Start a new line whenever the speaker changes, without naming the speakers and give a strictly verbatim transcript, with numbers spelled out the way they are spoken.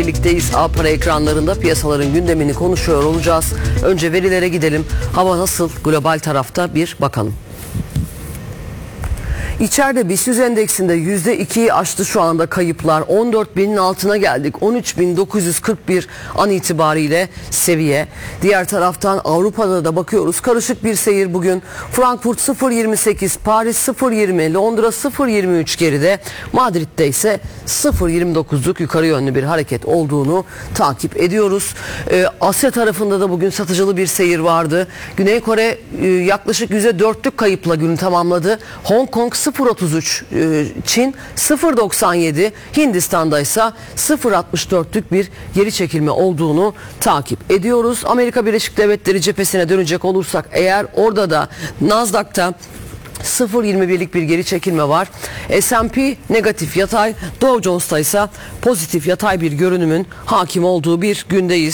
Birlikteyiz. A Para ekranlarında piyasaların gündemini konuşuyor olacağız. Önce verilere gidelim. Hava nasıl? Global tarafta bir bakalım. İçeride BIST yüz endeksinde yüzde ikiyi aştı şu anda kayıplar. on dört binin altına geldik. on üç bin dokuz yüz kırk bir an itibariyle seviye. Diğer taraftan Avrupa'da da bakıyoruz. Karışık bir seyir bugün. Frankfurt sıfır virgül yirmi sekiz, Paris sıfır virgül yirmi, Londra sıfır virgül yirmi üç geride. Madrid'de ise sıfır virgül yirmi dokuzluk yukarı yönlü bir hareket olduğunu takip ediyoruz. Ee, Asya tarafında da bugün satıcılı bir seyir vardı. Güney Kore e, yaklaşık yüzde dörtlük kayıpla günü tamamladı. Hong Kong sıfır virgül otuz üç, Çin sıfır virgül doksan yedi, Hindistan'da ise sıfır virgül altmış dörtlük bir geri çekilme olduğunu takip ediyoruz. Amerika Birleşik Devletleri cephesine dönecek olursak eğer, orada da Nasdaq'ta sıfır virgül yirmi birlik bir geri çekilme var. S and P negatif yatay, Dow Jones'ta ise pozitif yatay bir görünümün hakim olduğu bir gündeyiz.